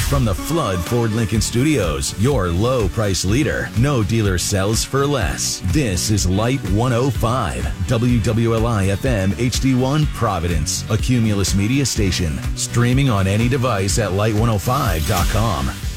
From the Flood Ford Lincoln Studios, your low price leader. No dealer sells for less. This is Light 105, WWLI FM HD1 Providence, a Cumulus media station. Streaming on any device at light105.com.